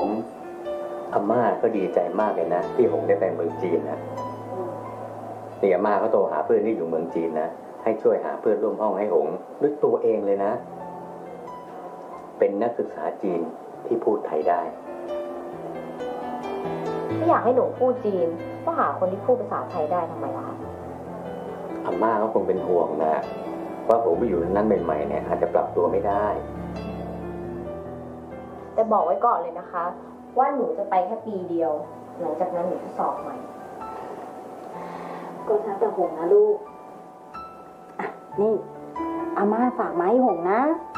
งอาม่าก็ดีใจมากเลยนะที่หงได้ไปเมืองจีนนะนี่อาม่าก็โทรหาเพื่อนที่อยู่เมืองจีนนะให้ช่วยหาเพื่อนร่วมห้องให้หงด้วยตัวเองเลยนะเป็นนักศึกษาจีนที่พูดไทยได้ไม่อยากให้หนูพูดจีนก็หาคนที่พูดภาษาไทยได้ทำไมล่ะอาม่าก็คงเป็นห่วงนะว่าผมไปอยู่นั้นใหม่ๆเนี่ยอาจจะปรับตัวไม่ได้แต่บอกไว้ก่อนเลยนะคะว่าหนูจะไปแค่ปีเดียวหลังจากนั้นหนูจะสอบใหม่ก็แล้วแต่หงนะลูกนี่อาม่าฝากมาให้หงนะ